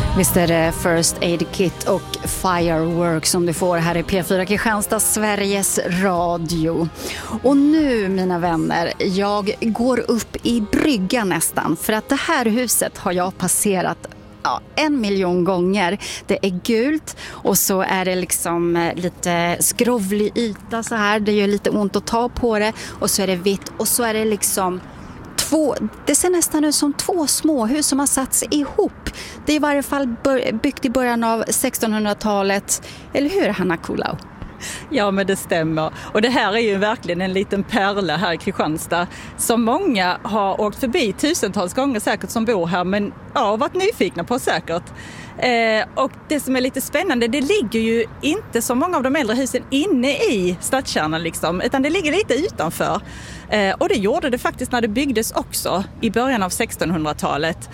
Visst är det First Aid Kit och Fireworks som du får här i P4 Kristianstad, Sveriges Radio. Och nu, mina vänner, jag går upp i brygga nästan, för att det här huset har jag passerat 1 miljon gånger. Det är gult och så är det liksom lite skrovlig yta så här. Det gör lite ont att ta på det. Och så är det vitt och så är det liksom det ser nästan ut som 2 småhus som har satts ihop. Det är i varje fall byggt i början av 1600-talet. Eller hur, Hanna Kulau? Ja, men det stämmer. Och det här är ju verkligen en liten pärla här i Kristianstad som många har åkt förbi tusentals gånger säkert som bor här, men varit nyfikna på säkert. Och det som är lite spännande, det ligger ju inte så många av de äldre husen inne i stadskärnan liksom, utan det ligger lite utanför. Och det gjorde det faktiskt när det byggdes också i början av 1600-talet.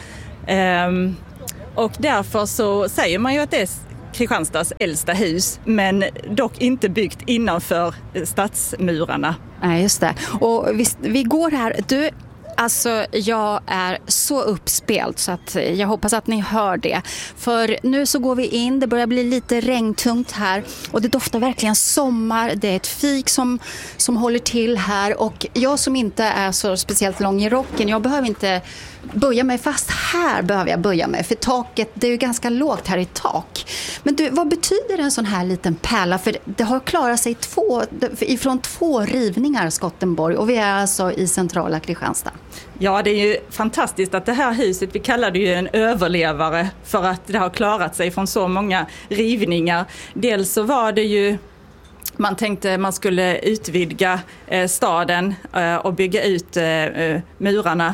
Och därför så säger man ju att det är Kristianstads äldsta hus, men dock inte byggt innanför stadsmurarna. Nej, just det. Och vi går här. Alltså, jag är så uppspelt så att jag hoppas att ni hör det. För nu så går vi in, det börjar bli lite regntungt här och det doftar verkligen sommar. Det är ett fik som håller till här och jag som inte är så speciellt lång i rocken, jag behöver inte böja mig, fast här behöver jag böja mig för taket, det är ju ganska lågt här i tak. Men du, vad betyder en sån här liten pärla? För det har klarat sig ifrån 2 rivningar, Skottenborg, och vi är alltså i centrala Kristianstad. Ja, det är ju fantastiskt att det här huset, vi kallar det ju en överlevare för att det har klarat sig från så många rivningar. Dels så var det ju, man tänkte man skulle utvidga staden och bygga ut murarna.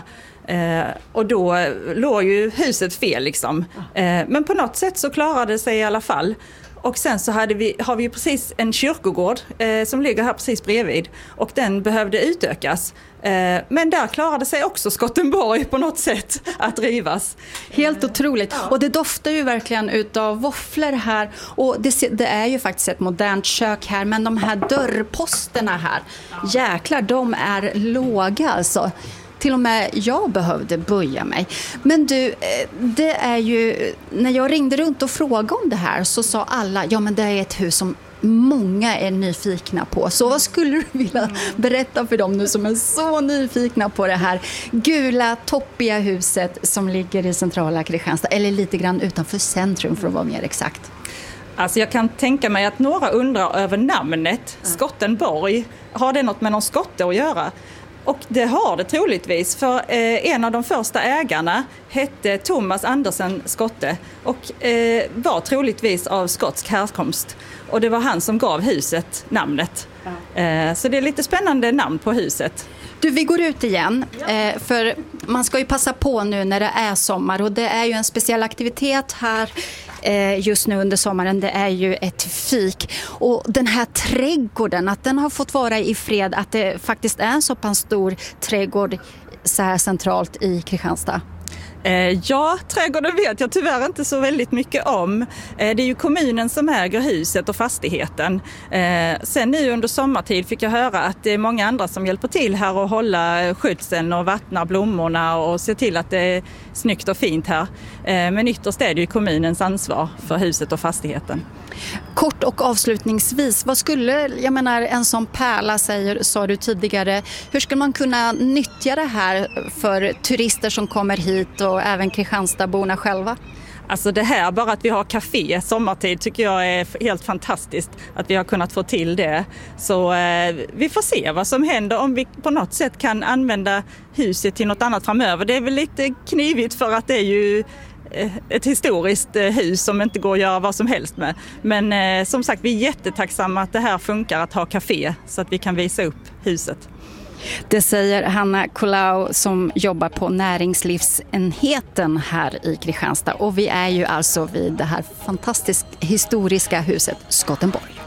Och då låg ju huset fel liksom. Men på något sätt så klarade det sig i alla fall. Och sen så har vi precis en kyrkogård som ligger här precis bredvid. Och den behövde utökas. Men där klarade sig också Skottenborg på något sätt att rivas. Helt otroligt. Och det doftar ju verkligen utav våfflor här. Och det är ju faktiskt ett modernt kök här. Men de här dörrposterna här, jäklar, de är låga alltså. Till och med jag behövde böja mig. Men du, det är ju, när jag ringde runt och frågade om det här så sa alla, men det är ett hus som många är nyfikna på. Så vad skulle du vilja berätta för dem nu som är så nyfikna på det här gula, toppiga huset som ligger i centrala Kristianstad, eller lite grann utanför centrum för att vara mer exakt? Alltså jag kan tänka mig att några undrar över namnet Skottenborg. Har det något med någon skotte att göra? Och det har det troligtvis, för en av de första ägarna hette Thomas Andersen Skotte och var troligtvis av skotsk härkomst. Och det var han som gav huset namnet. Så det är lite spännande namn på huset. Du, vi går ut igen, för man ska ju passa på nu när det är sommar och det är ju en speciell aktivitet här just nu under sommaren. Det är ju ett fik och den här trädgården, att den har fått vara i fred, att det faktiskt är en så pass stor trädgård så här centralt i Kristianstad. Ja, trädgården vet jag tyvärr inte så väldigt mycket om. Det är ju kommunen som äger huset och fastigheten. Sen nu under sommartid fick jag höra att det är många andra som hjälper till här och hålla skötseln och vattna blommorna och se till att det är snyggt och fint här. Men ytterst är det ju kommunens ansvar för huset och fastigheten. Kort och avslutningsvis, vad skulle, en sån pärla sa du tidigare, hur ska man kunna nyttja det här för turister som kommer hit och även Kristianstadborna själva? Alltså det här, bara att vi har café sommartid tycker jag är helt fantastiskt att vi har kunnat få till det. Så vi får se vad som händer om vi på något sätt kan använda huset till något annat framöver. Det är väl lite knivigt för att det är ju ett historiskt hus som inte går att göra vad som helst med. Men som sagt, vi är jättetacksamma att det här funkar att ha café så att vi kan visa upp huset. Det säger Hanna Kulau som jobbar på näringslivsenheten här i Kristianstad. Och vi är ju alltså vid det här fantastiskt historiska huset Skottenborg.